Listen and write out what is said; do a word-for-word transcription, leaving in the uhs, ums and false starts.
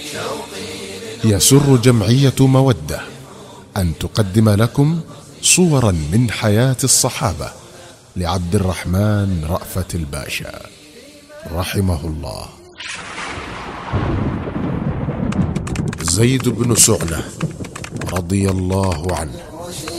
يسر جمعية مودة أن تقدم لكم صورا من حياة الصحابة لعبد الرحمن رأفت الباشا رحمه الله. زيد بن سعنة رضي الله عنه